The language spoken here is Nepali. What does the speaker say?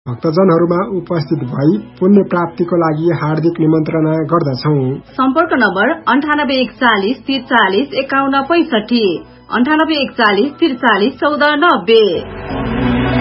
भक्तजनहरूमा उपस्थित भई पुण्य प्राप्तिको लागि हार्दिक निमन्त्रणा गर्दछौं। सम्पर्क नम्बर 9841 43 51 65 9841 43 14 90।